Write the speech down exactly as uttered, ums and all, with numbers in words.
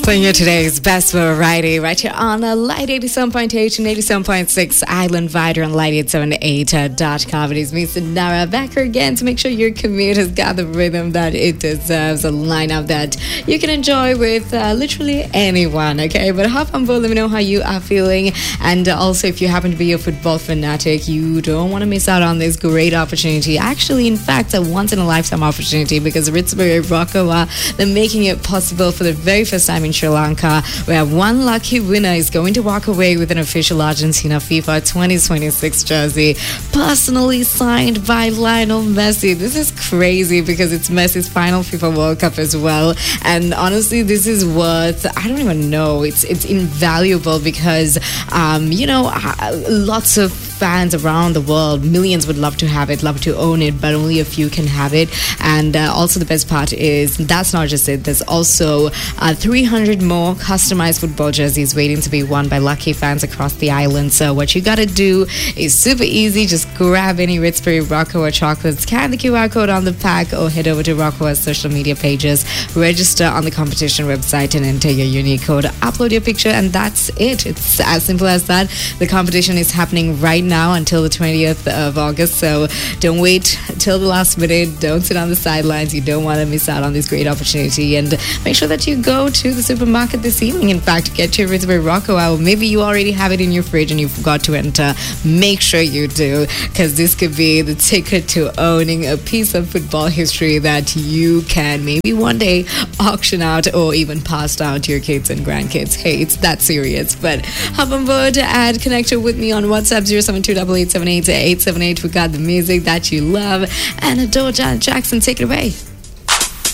Playing you today's best variety right here on uh, Light eighty-seven point eight and eighty-seven point six Island Vider on Light eight seven eight dot com. It is me, Sinara, back here again to make sure your commute has got the rhythm that it deserves, a lineup that you can enjoy with uh, literally anyone, okay? But hop on board, let me know how you are feeling. And uh, also, if you happen to be a football fanatic, you don't want to miss out on this great opportunity. Actually, in fact, a once-in-a-lifetime opportunity, because Ritzbury Rockawa, they're making it possible for the very first time in Sri Lanka, where one lucky winner is going to walk away with an official Argentina FIFA twenty twenty-six jersey, personally signed by Lionel Messi. This is crazy because it's Messi's final FIFA World Cup as well. And honestly, this is worth, I don't even know, it's it's invaluable because, um, you know, lots of fans around the world, millions would love to have it, love to own it, but only a few can have it. And uh, also the best part is that's not just it. There's also uh, three hundred more customized football jerseys waiting to be won by lucky fans across the island. So what you gotta do is super easy. Just grab any Ritzbury Rockawa chocolates, scan the Q R code on the pack, or head over to Rockawa's social media pages, register on the competition website and enter your unique code, upload your picture, and that's it. It's as simple as that. The competition is happening right now now until the twentieth of August, so don't wait till the last minute. Don't sit on the sidelines. You don't want to miss out on this great opportunity, and make sure that you go to the supermarket this evening. In fact, get your Ritzbury Rockawa. Maybe you already have it in your fridge and you forgot to enter. Make sure you do, because this could be the ticket to owning a piece of football history that you can maybe one day auction out or even pass down to your kids and grandkids. Hey, it's that serious. But hop on board and connect with me on WhatsApp zero seven two eight eight seven eight eight seven eight. We got the music that you love. And Adore Jackson, take it away.